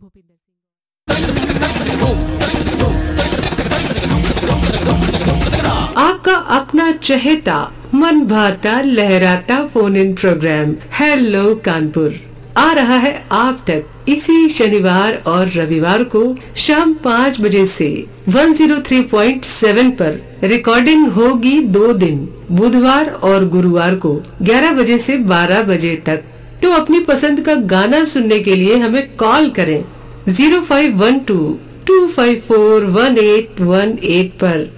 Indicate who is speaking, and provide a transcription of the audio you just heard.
Speaker 1: भूपिंदर सिंह।
Speaker 2: आपका अपना चहेता मन भाता लहराता phone in programme hello Kanpur आ रहा है आप तक इसी शनिवार और रविवार को शाम 5 बजे से 103.7 पर। रिकॉर्डिंग होगी 2 दिन, बुधवार और गुरुवार को 11 बजे से 12 बजे तक। तो अपनी पसंद का गाना सुनने के लिए हमें कॉल करें 0512 254 1818 पर।